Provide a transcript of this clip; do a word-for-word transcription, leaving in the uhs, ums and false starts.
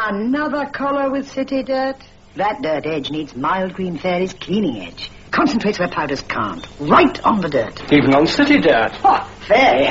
Another collar with city dirt? That dirt edge needs Mild Green Fairy's cleaning edge. Concentrates where powders can't. Right on the dirt. Even on city dirt. Oh, Fairy